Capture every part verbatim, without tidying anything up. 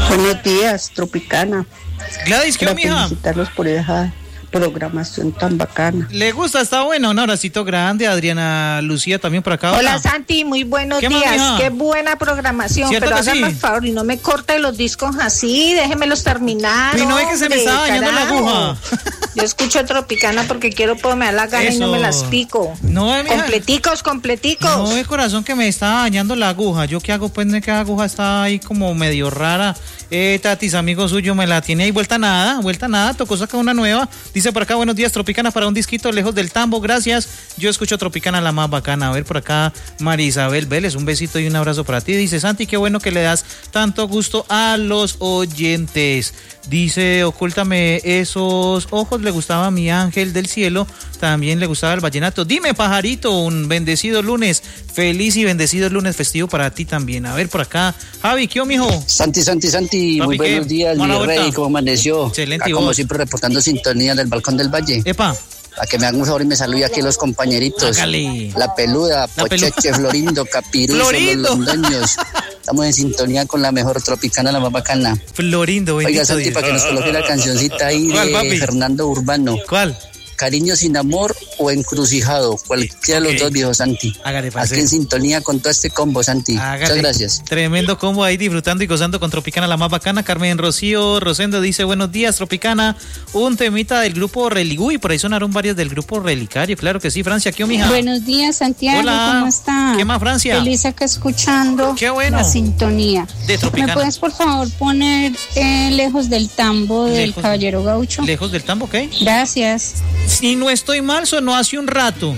Buenos días, Tropicana. Gladys, ¿qué, mija? Felicitarlos por esa programación tan bacana. ¿Le gusta? Está bueno. Un abracito grande. Adriana Lucía también por acá. Hola, Santi, muy buenos ¿Qué días. Más, Qué buena programación. Pero háganme el sí? favor y no me corte los discos así, déjenmelos terminar. Y no es que se me está dañando la aguja. Yo escucho Tropicana porque quiero ponerme a la gana y no me las pico. No, mija. Completicos, completicos. No, de corazón que me está dañando la aguja. ¿Yo qué hago? Pues de que la aguja está ahí como medio rara. Eh, Tatis, amigo suyo, me la tiene ahí vuelta a nada, vuelta a nada, tocó sacar una nueva. Dice por acá, buenos días, Tropicana, para un disquito lejos del tambo, gracias. Yo escucho Tropicana, la más bacana. A ver por acá, María Isabel Vélez, un besito y un abrazo para ti. Dice, Santi, qué bueno que le das tanto gusto a los oyentes. Dice, ocúltame esos ojos, le gustaba a mi ángel del cielo, también le gustaba el vallenato. Dime, pajarito, un bendecido lunes, feliz y bendecido lunes festivo para ti también. A ver por acá, Javi, ¿qué, mijo? Santi, Santi, Santi, Papi, muy buenos ¿qué? días, mi rey, ¿cómo amaneció? Excelente, acá, como siempre, reportando sintonía del Balcón del Valle. Epa. A que me hagan un favor y me salude aquí los compañeritos. Hágale. La Peluda, La Pocheche, pelu... Florindo, Capiruso, Florindo. los londoños. Estamos en sintonía con la mejor Tropicana, la más bacana. Florindo, bendito. Oiga, Santi, para que nos coloque la cancioncita ahí ¿Cuál, de papi? Fernando Urbano. ¿Cuál? Cariño sin amor o encrucijado, cualquiera okay. de los dos, viejo Santi. Hágale, aquí en sintonía con todo este combo, Santi. Hágale. Muchas gracias. Tremendo combo ahí, disfrutando y gozando con Tropicana, la más bacana. Carmen Rocío Rosendo dice, buenos días, Tropicana. Un temita del grupo Religú, y por ahí sonaron varios del grupo Relicario. Claro que sí, Francia, ¿qué, mija? Buenos días, Santiago. Hola. ¿Cómo está? ¿Qué más, Francia? Feliz acá escuchando Qué bueno. La sintonía. De Tropicana. ¿Me puedes, por favor, poner eh, Lejos del Tambo del Lejos, Caballero Gaucho? Lejos del Tambo, ¿ok? Gracias. Si no estoy mal, sonó hace un rato.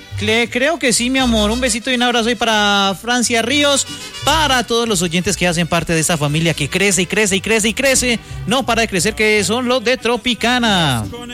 Creo que sí, mi amor. Un besito y un abrazo ahí para Francia Ríos, para todos los oyentes que hacen parte de esta familia que crece y crece y crece y crece. No para de crecer, que son los de Tropicana.